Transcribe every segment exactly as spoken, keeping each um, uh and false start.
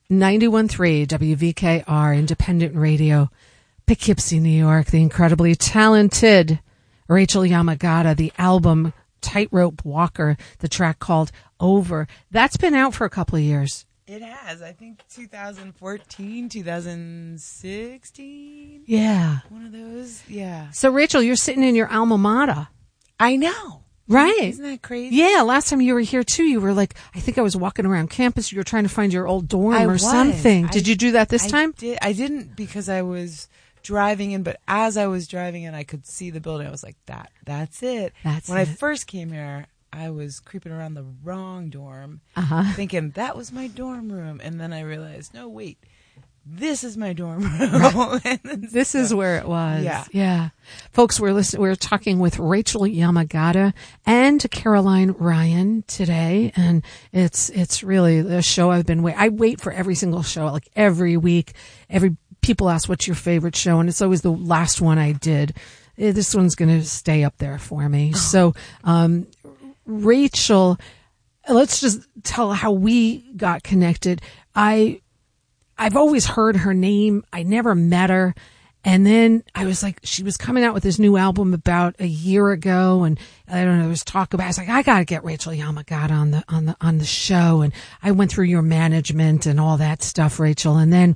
ninety-one point three W V K R, independent radio, Poughkeepsie, New York. The incredibly talented Rachel Yamagata, the album Tightrope Walker, the track called Over. That's been out for a couple of years. It has. I think two thousand fourteen, two thousand sixteen. Yeah. One of those. Yeah. So, Rachel, you're sitting in your alma mater. I know. Right. Isn't that crazy? Yeah. Last time you were here, too, you were like, I think I was walking around campus. You were trying to find your old dorm I or was. something. I, Did you do that this I time? Did, I didn't because I was driving in, but as I was driving in, I could see the building. I was like, that, that's it. That's when it. I first came here, I was creeping around the wrong dorm, uh-huh. thinking that was my dorm room. And then I realized, no, wait, this is my dorm room. This so, is where it was. Yeah. Yeah. Folks, we're listening, we're talking with Rachel Yamagata and Caroline Ryan today. And it's, it's really the show I've been waiting. I wait for every single show, like every week. Every people ask, what's your favorite show? And it's always the last one I did. This one's going to stay up there for me. Oh. So, um, Rachel, let's just tell how we got connected. I, I've always heard her name. I never met her. And then I was like, she was coming out with this new album about a year ago. And I don't know, there was talk about, I was like, I got to get Rachel Yamagata on the, on the, on the show. And I went through your management and all that stuff, Rachel. And then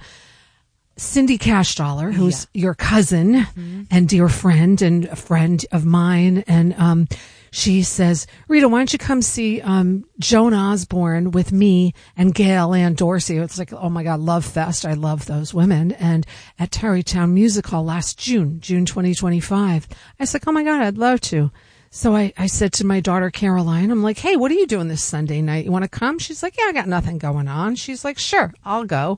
Cindy Cashdollar, who's yeah. your cousin mm-hmm. and dear friend and a friend of mine. And, um, she says, Rita, why don't you come see, um, Joan Osborne with me and Gail Ann Dorsey? It's like, oh my God, Love Fest. I love those women. And at Tarrytown Music Hall last June, June twenty twenty-five. I was like, oh my God, I'd love to. So I, I said to my daughter, Caroline, I'm like, hey, what are you doing this Sunday night? You want to come? She's like, yeah, I got nothing going on. She's like, sure, I'll go.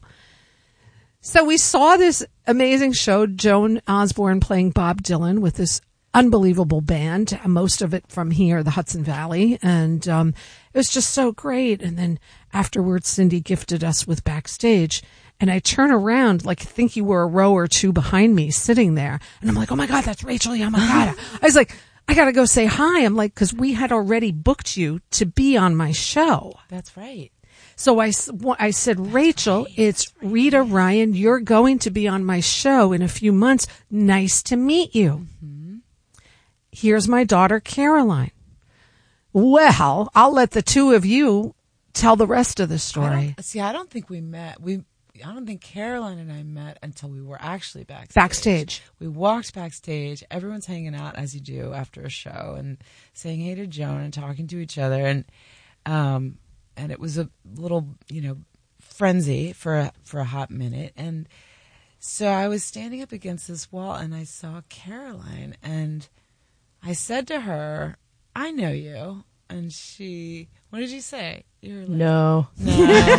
So we saw this amazing show, Joan Osborne playing Bob Dylan with this unbelievable band, most of it from here, the Hudson Valley. And um, it was just so great. And then afterwards, Cindy gifted us with backstage. And I turn around, like, think you were a row or two behind me sitting there. And I'm like, oh my God, that's Rachel Yamagata. I was like, I got to go say hi. I'm like, because we had already booked you to be on my show. That's right. So I, I said, Rachel, right. it's Rita Ryan. You're going to be on my show in a few months. Nice to meet you. Mm-hmm. Here's my daughter, Caroline. Well, I'll let the two of you tell the rest of the story. I see, I don't think we met. We, I don't think Caroline and I met until we were actually backstage. Backstage. We walked backstage. Everyone's hanging out as you do after a show and saying hey to Joan and talking to each other. And, um, and it was a little, you know, frenzy for a, for a hot minute. And so I was standing up against this wall and I saw Caroline and I said to her, I know you. And she, what did you say? You were like, no. No.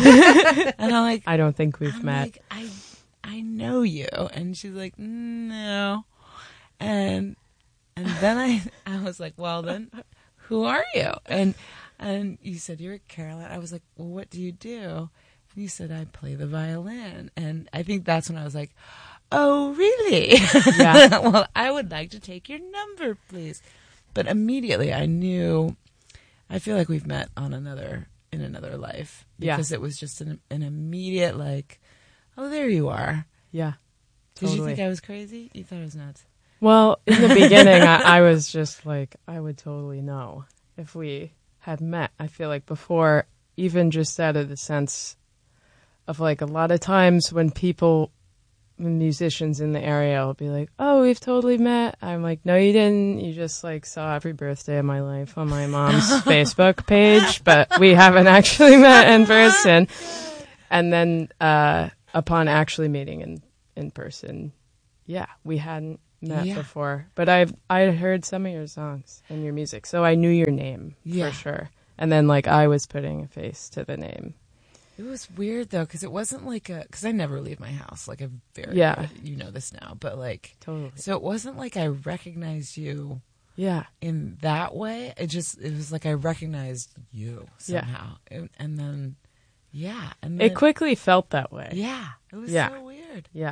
And I'm like, I don't think we've I'm met. Like, I, I know you. And she's like, no. And, and then I, I was like, well then, who are you? And, and you said, you're Caroline. I was like, well, what do you do? And you said, I play the violin. And I think that's when I was like, oh, really? Yeah. Well, I would like to take your number, please. But immediately I knew, I feel like we've met on another, in another life. Because yeah. it was just an, an immediate like, oh, there you are. Yeah. Did totally. you think I was crazy? You thought I was nuts? Well, in the beginning, I, I was just like, I would totally know if we had met. I feel like before, even just out of the sense of like a lot of times when people, musicians in the area will be like, oh, we've totally met. I'm like, no, you didn't. You just like saw every birthday of my life on my mom's Facebook page, but we haven't actually met in person. And then uh, upon actually meeting in, in person, yeah, we hadn't met yeah. before. But I've I heard some of your songs and your music, so I knew your name yeah. for sure. And then like I was putting a face to the name. It was weird, though, because it wasn't like a... Because I never leave my house. Like, a very... Yeah. You know this now. But, like... Totally. So it wasn't like I recognized you... Yeah. In that way. It just... It was like I recognized you somehow. Yeah. And, and then... Yeah. And then, it quickly felt that way. Yeah. It was yeah. so weird. Yeah.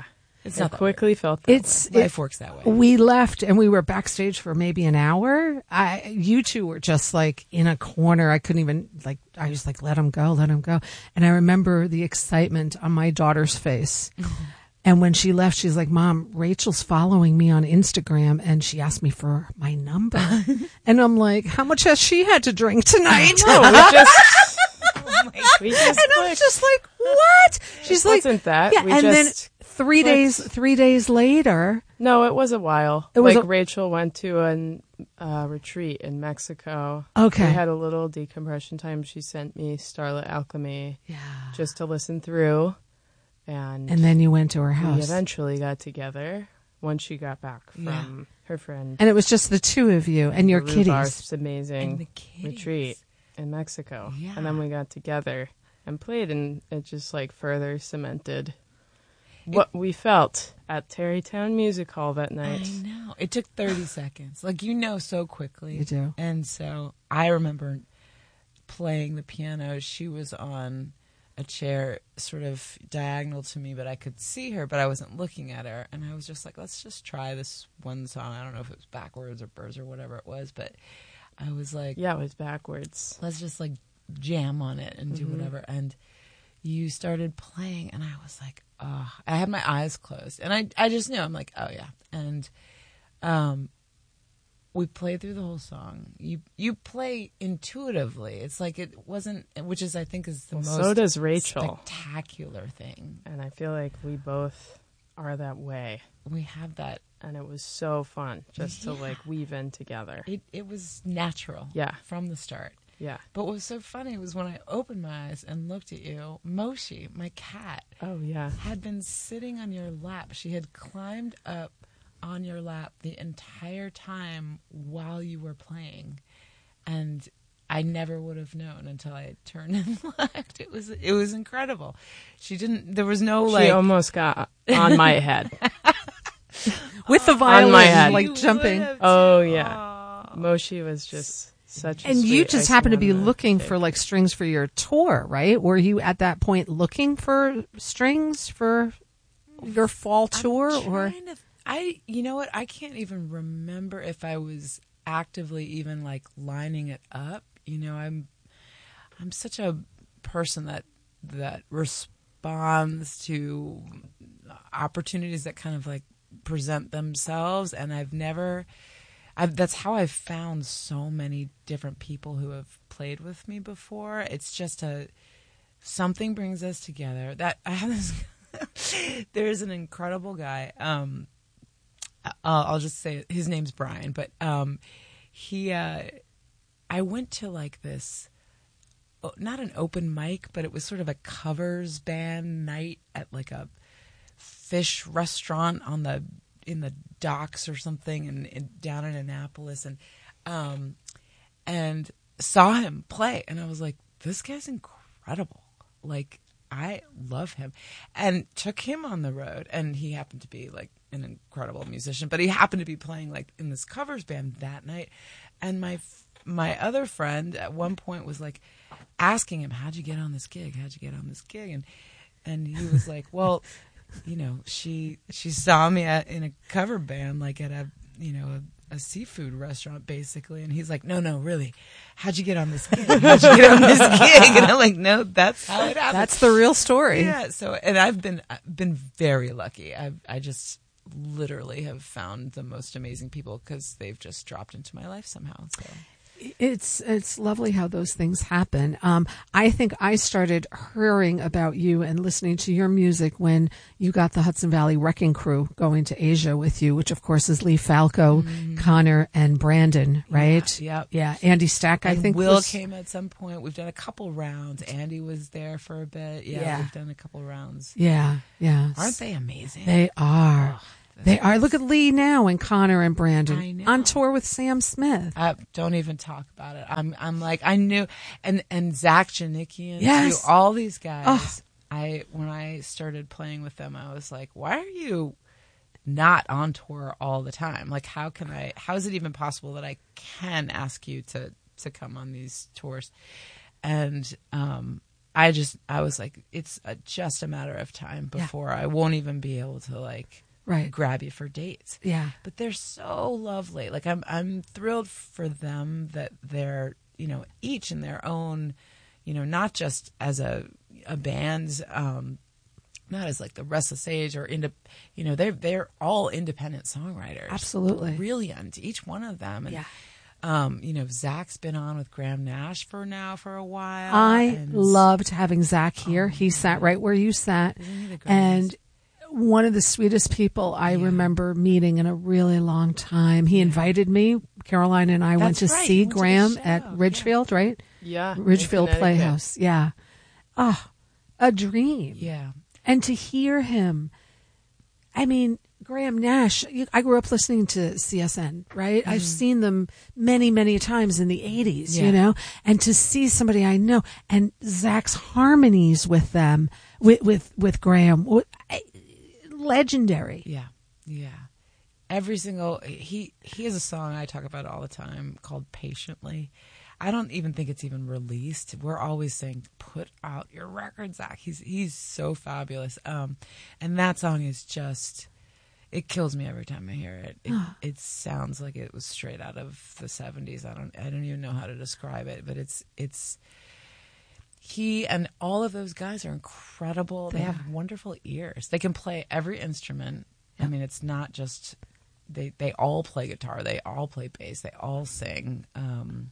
It's I not that quickly weird. felt that It's way. Life it, works that way. we left and we were backstage for maybe an hour. I, you two were just like in a corner. I couldn't even like, I was like, let him go, let him go. And I remember the excitement on my daughter's face. And when she left, she's like, Mom, Rachel's following me on Instagram and she asked me for my number. And I'm like, how much has she had to drink tonight? No, we just, we just And I'm clicked. just like, what? She's It like, wasn't that. yeah. We And just then three clicked. days, three days later, No, it was a while. It was like a- Rachel went to a uh, retreat in Mexico. Okay. We had a little decompression time. She sent me Starlit Alchemy yeah. just to listen through. And, And then you went to her we house. eventually got together once she got back from Yeah. her friend. And it was just the two of you and your kitties. Rhubar's amazing And the kitties. retreat in Mexico. Yeah. And then we got together and played, and it just like further cemented what we felt at Terrytown Music Hall that night. I know. It took thirty seconds. Like, you know so quickly. You do. And so I remember playing the piano. She was on a chair sort of diagonal to me, but I could see her, but I wasn't looking at her. And I was just like, let's just try this one song. I don't know if it was Backwards or Birds or whatever it was, but I was like, Yeah, it was backwards. let's just like jam on it and do Mhm. whatever. And you started playing and I was like, oh, I had my eyes closed and I, I just knew, I'm like, oh yeah. And, um, we played through the whole song. You, you play intuitively. It's like, it wasn't, which is, I think is the Well, most so does Rachel. spectacular thing. And I feel like we both are that way. We have that. And it was so fun just to Yeah. like weave in together. It, it was natural. Yeah. From the start. Yeah. But what was so funny was when I opened my eyes and looked at you, Moshi, my cat, Oh, yeah. had been sitting on your lap. She had climbed up on your lap the entire time while you were playing. And I never would have known until I turned and left. It was it was incredible. She didn't there was no like She almost got on my head. With the On violin, my head. like You jumping. would have Oh, too. yeah. Aw. Moshi was just such a And you sweet just icing happened to on be the looking cake. for like strings for your tour, right? Were you at that point looking for strings for your fall tour I'm or trying to- I you know what? I can't even remember if I was actively even like lining it up. You know, I'm I'm such a person that that responds to opportunities that kind of like present themselves, and I've never I've, that's how I've found so many different people who have played with me before. It's just a something brings us together. That I have this there's an incredible guy. Um, I'll, I'll just say his name's Brian, but um, he, uh, I went to like this, not an open mic, but it was sort of a covers band night at like a fish restaurant on the in the docks or something, and, and down in Annapolis, and um, and saw him play, and I was like, this guy's incredible. Like, I love him, and took him on the road, and he happened to be like an incredible musician, but he happened to be playing like in this covers band that night. And my my other friend at one point was like asking him, how'd you get on this gig? How'd you get on this gig? And and he was like, well, you know, she she saw me at, in a cover band, like at a, you know, a, a seafood restaurant, basically. And he's like, no, no, really, how'd you get on this gig? How'd you get on this gig? And I'm like, no, that's how it happened. that's the real story? Yeah. So, and I've been I've been very lucky. I I just literally have found the most amazing people because they've just dropped into my life somehow. So. It's it's lovely how those things happen. Um, I think I started hearing about you and listening to your music when you got the Hudson Valley Wrecking Crew going to Asia with you, which of course is Lee Falco, mm-hmm. Connor, and Brandon, right? Yeah. Yeah. Andy Stack, I and think. Will was... came at some point. We've done a couple rounds. Andy was there for a bit. Yeah, yeah. We've done a couple rounds. Yeah. Yeah. Aren't they amazing? They are. Oh. They are. Look at Lee now and Connor and Brandon I know. on tour with Sam Smith. Uh, don't even talk about it. I'm I'm like I knew, and and Zach Janikian, yes, too, all these guys. Oh. I when I started playing with them, I was like, why are you not on tour all the time? Like, how can I? How is it even possible that I can ask you to to come on these tours? And um I just, I was like, it's a, just a matter of time before yeah. I won't even be able to like right. grab you for dates. Yeah. But they're so lovely. Like I'm, I'm thrilled for them that they're, you know, each in their own, you know, not just as a, a band, um, not as like the Restless Age or into, you know, they're, they're all independent songwriters. Absolutely. Brilliant. Each one of them. And, yeah. Um, you know, Zach's been on with Graham Nash for now for a while. I and... loved having Zach here. Oh, he sat right where you sat. And one of the sweetest people I yeah. remember meeting in a really long time. He yeah. invited me. Caroline and I That's went to right. see went Graham to at Ridgefield, yeah. right? Yeah. Ridgefield Playhouse. Yeah. Oh, a dream. Yeah. And to hear him, I mean, Graham Nash, I grew up listening to C S N, right? Mm. I've seen them many, many times in the eighties, yeah. you know, and to see somebody I know and Zach's harmonies with them, with, with, with Graham, legendary. Yeah. Yeah. Every single, he, he has a song I talk about all the time called Patiently. I don't even think it's even released. We're always saying, put out your record, Zach. He's, he's so fabulous. Um, and that song is just, it kills me every time I hear it. It, it sounds like it was straight out of the seventies. I don't, I don't even know how to describe it, but it's, it's, he and all of those guys are incredible. They yeah. have wonderful ears. They can play every instrument. Yeah. I mean, it's not just, they, they all play guitar. They all play bass. They all sing. Um,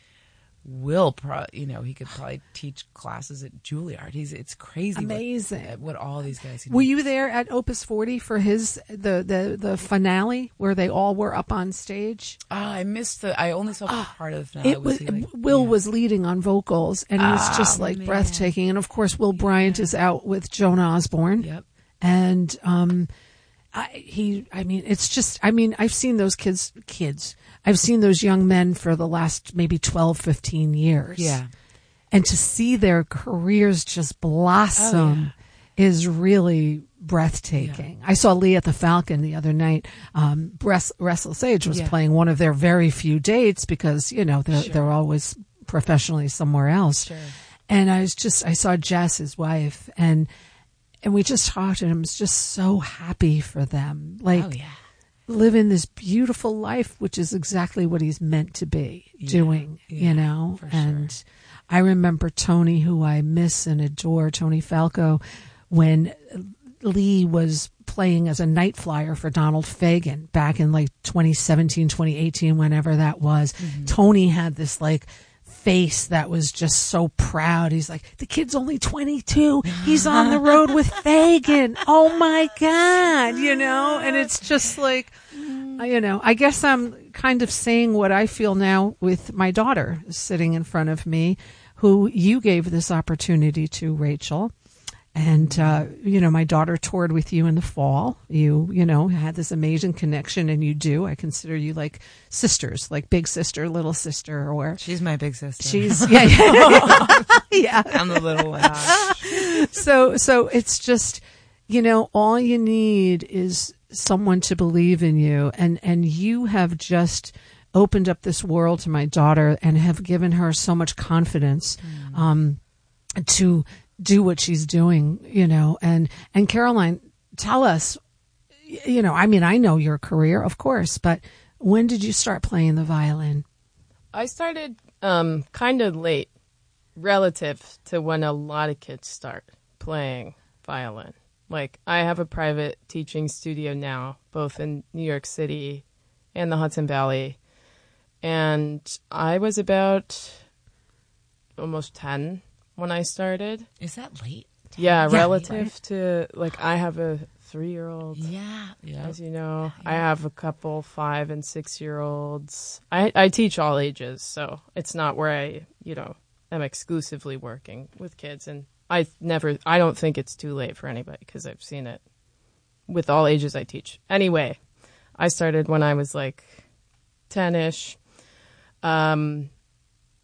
Will, pro, you know, he could probably teach classes at Juilliard. He's it's crazy, amazing. What, what all these guys. Were you there at Opus forty for his the the the finale where they all were up on stage? Oh, I missed the. I only saw oh, part of the finale. It was, was like, Will yeah. was leading on vocals, and he was oh, just like man. breathtaking. And of course, Will Bryant yeah. is out with Joan Osborne. Yep, and um. I, he, I mean, it's just, I mean, I've seen those kids, kids, I've seen those young men for the last maybe twelve, fifteen years. Yeah. And to see their careers just blossom oh, yeah. is really breathtaking. Yeah. I saw Lee at the Falcon the other night. Um, Rest, Restless Age was yeah. playing one of their very few dates because, you know, they're, sure. they're always professionally somewhere else. Sure. And I was just, I saw Jess, his wife, and And we just talked, and I was just so happy for them. Like, oh, yeah. living this beautiful life, which is exactly what he's meant to be yeah. doing, yeah, you know? For and sure. I remember Tony, who I miss and adore, Tony Falco, when Lee was playing as a night flyer for Donald Fagen back in like twenty seventeen, twenty eighteen, whenever that was. Mm-hmm. Tony had this like face that was just so proud. He's like, the kid's only twenty-two. He's on the road with Fagen. Oh my God, you know? And it's just like, you know, I guess I'm kind of saying what I feel now with my daughter sitting in front of me, who you gave this opportunity to, Rachel. And, uh, you know, my daughter toured with you in the fall. You, you know, had this amazing connection, and you do. I consider you like sisters, like big sister, little sister, or she's my big sister. She's, yeah, yeah. yeah. I'm the little one. so, so it's just, you know, all you need is someone to believe in you. And, and you have just opened up this world to my daughter and have given her so much confidence, mm. um, to, do what she's doing, you know, and, and Caroline, tell us, you know, I mean, I know your career, of course, but when did you start playing the violin? I started um, kind of late relative to when a lot of kids start playing violin. Like, I have a private teaching studio now, both in New York City and the Hudson Valley. And I was about almost ten when I started. Is that late? Yeah, yeah relative right? to, like, I have a three-year-old. Yeah. yeah. As you know. Yeah. I have a couple five- and six-year-olds. I, I teach all ages, so it's not where I, you know, am exclusively working with kids. And I never, I don't think it's too late for anybody because I've seen it with all ages I teach. Anyway, I started when I was, like, ten-ish. Um...